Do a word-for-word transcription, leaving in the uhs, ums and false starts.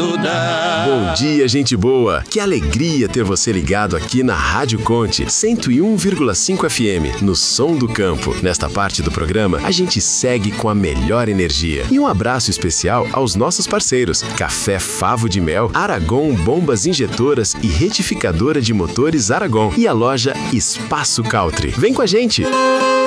Duda. Bom dia, gente boa. Que alegria ter você ligado aqui na Rádio Conte, cento e um vírgula cinco F M, no Som do Campo. Nesta parte do programa, a gente segue com a melhor energia. E um abraço especial aos nossos parceiros: Café Favo de Mel, Aragon Bombas Injetoras e Retificadora de Motores Aragon e a loja Espaço Country. Vem com a gente!